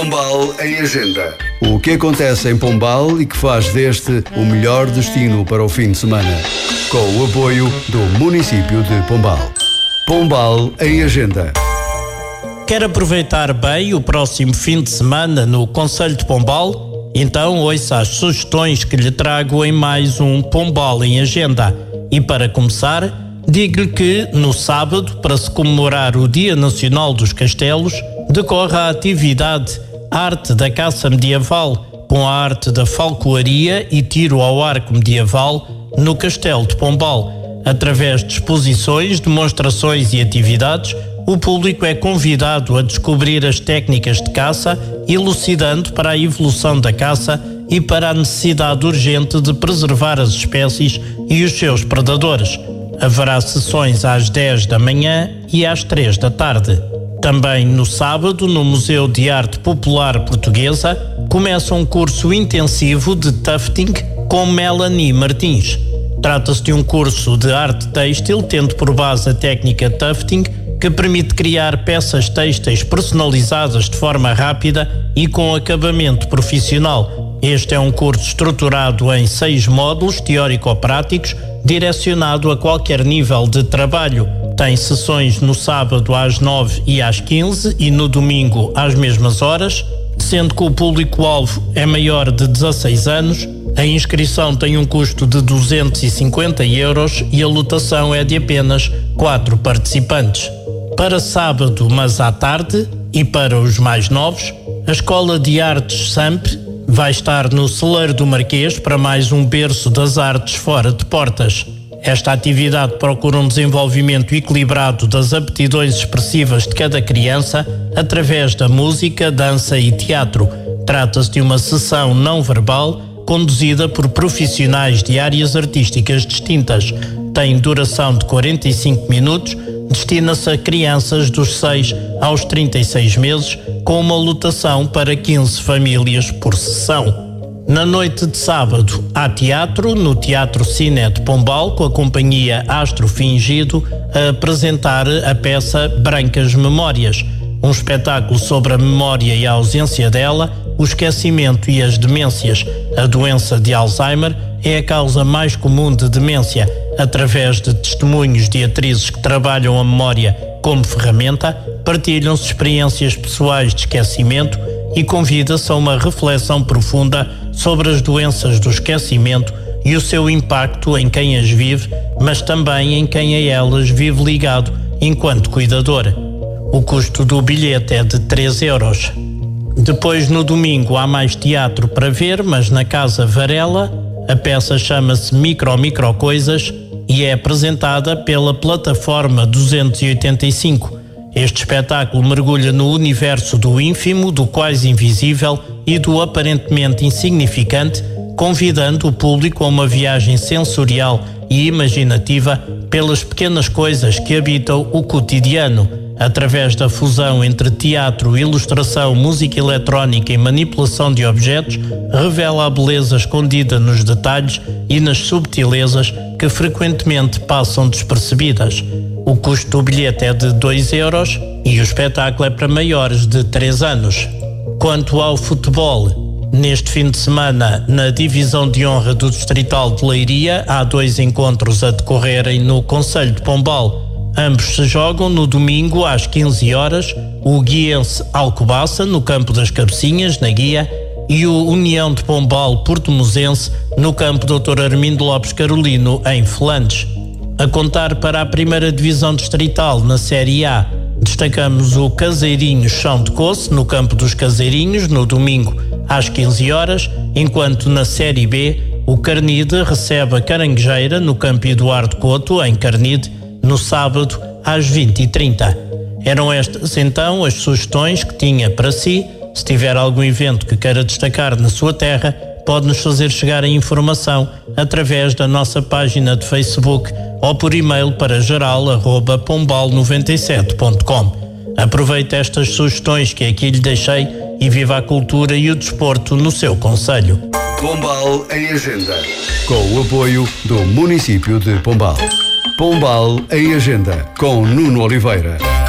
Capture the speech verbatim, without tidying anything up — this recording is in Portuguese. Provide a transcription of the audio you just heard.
Pombal em Agenda. O que acontece em Pombal e que faz deste o melhor destino para o fim de semana. Com o apoio do município de Pombal. Pombal em Agenda. Quer aproveitar bem o próximo fim de semana no concelho de Pombal? Então ouça as sugestões que lhe trago em mais um Pombal em Agenda. E para começar, digo-lhe que no sábado, para se comemorar o Dia Nacional dos Castelos, decorre a atividade Arte da Caça Medieval, com a arte da falcoaria e tiro ao arco medieval no Castelo de Pombal. Através de exposições, demonstrações e atividades, o público é convidado a descobrir as técnicas de caça, elucidando para a evolução da caça e para a necessidade urgente de preservar as espécies e os seus predadores. Haverá sessões às dez da manhã e às três da tarde. Também no sábado, no Museu de Arte Popular Portuguesa, começa um curso intensivo de tufting com Melanie Martins. Trata-se de um curso de arte têxtil, tendo por base a técnica tufting, que permite criar peças têxteis personalizadas de forma rápida e com acabamento profissional. Este é um curso estruturado em seis módulos teórico-práticos, direcionado a qualquer nível de trabalho. Tem sessões no sábado às nove e às quinze e no domingo às mesmas horas, sendo que o público-alvo é maior de dezasseis anos. A inscrição tem um custo de duzentos e cinquenta euros e a lotação é de apenas quatro participantes. Para sábado, mas à tarde, e para os mais novos, a Escola de Artes S A M P vai estar no Celeiro do Marquês para mais um berço das artes fora de portas. Esta atividade procura um desenvolvimento equilibrado das aptidões expressivas de cada criança através da música, dança e teatro. Trata-se de uma sessão não verbal conduzida por profissionais de áreas artísticas distintas. Tem duração de quarenta e cinco minutos, destina-se a crianças dos seis aos trinta e seis meses, com uma lotação para quinze famílias por sessão. Na noite de sábado, há teatro no Teatro Cine de Pombal, com a companhia Astro Fingido a apresentar a peça Brancas Memórias, um espetáculo sobre a memória e a ausência dela, o esquecimento e as demências. A doença de Alzheimer é a causa mais comum de demência. Através de testemunhos de atrizes que trabalham a memória como ferramenta, partilham-se experiências pessoais de esquecimento e convida-se a uma reflexão profunda sobre as doenças do esquecimento e o seu impacto em quem as vive, mas também em quem a elas vive ligado enquanto cuidador. O custo do bilhete é de três euros. Depois, no domingo, há mais teatro para ver, mas na Casa Varela. A peça chama-se Micro Micro Coisas e é apresentada pela Plataforma duzentos e oitenta e cinco. Este espetáculo mergulha no universo do ínfimo, do quase invisível e do aparentemente insignificante, convidando o público a uma viagem sensorial e imaginativa pelas pequenas coisas que habitam o cotidiano. Através da fusão entre teatro, ilustração, música eletrónica e manipulação de objetos, revela a beleza escondida nos detalhes e nas subtilezas que frequentemente passam despercebidas. O custo do bilhete é de dois euros e o espetáculo é para maiores de três anos. Quanto ao futebol, neste fim de semana, na divisão de honra do Distrital de Leiria, há dois encontros a decorrerem no concelho de Pombal. Ambos se jogam no domingo às quinze horas, o Guiense Alcobaça no campo das Cabecinhas, na Guia, e o União de Pombal Porto-Mosense no campo doutor Armindo Lopes Carolino, em Flandes. A contar para a primeira divisão distrital na Série A, destacamos o Caseirinhos Chão de Coce no campo dos Caseirinhos no domingo às quinze horas, enquanto na Série B o Carnide recebe a Caranguejeira no campo Eduardo Couto, em Carnide, no sábado às vinte e trinta. Eram estas então as sugestões que tinha para si. Se tiver algum evento que queira destacar na sua terra, pode-nos fazer chegar a informação através da nossa página de Facebook ou por e-mail para geral arroba pombal noventa e sete ponto com. Aproveite estas sugestões que aqui lhe deixei e viva a cultura e o desporto no seu concelho. Pombal em Agenda. Com o apoio do município de Pombal. Pombal em Agenda, com Nuno Oliveira.